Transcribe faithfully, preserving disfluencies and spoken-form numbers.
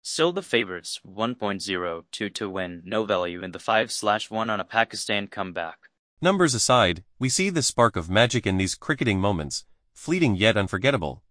Still the favorites, one point zero two to win, no value in the five slash one on a Pakistan comeback. Numbers aside, we see the spark of magic in these cricketing moments, fleeting yet unforgettable.